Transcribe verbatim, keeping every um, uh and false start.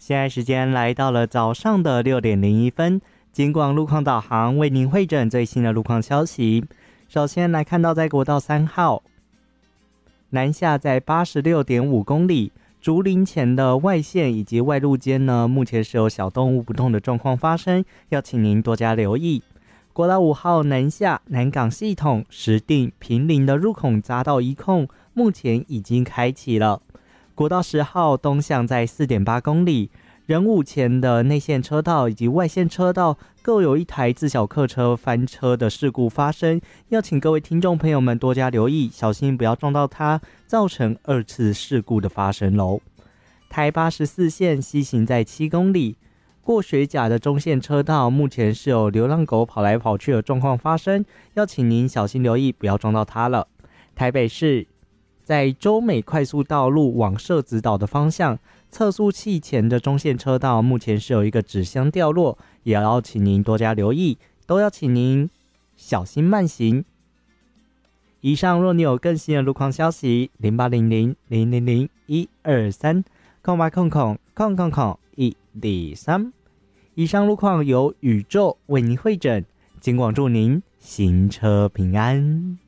现在时间来到了早上的六点零一分，警广路况导航为您汇整最新的路况消息。首先来看到在国道三号南下在 八十六点五公里，竹林前的外线以及外路间呢，目前是有小动物不动的状况发生，要请您多加留意。国道五号南下南港系统石碇坪林的入口匝道一控目前已经开启了。国道十号东向在 四点八公里，仁武前的内线车道以及外线车道各有一台自小客车翻车的事故发生，要请各位听众朋友们多加留意，小心不要撞到它，造成二次事故的发生喽。台八十四线西行在七公里，过水甲的中线车道目前是有流浪狗跑来跑去的状况发生，要请您小心留意，不要撞到它了。台北市在洲美快速道路往社子岛的方向，测速器前的中线车道目前是有一个纸箱掉落，也要请您多加留意，都要请您小心慢行。以上若你有更新的路况消息，零八零零零零零一二三空八空空空空空一二三。以上路况由宇宙为您汇整，警广祝您行车平安。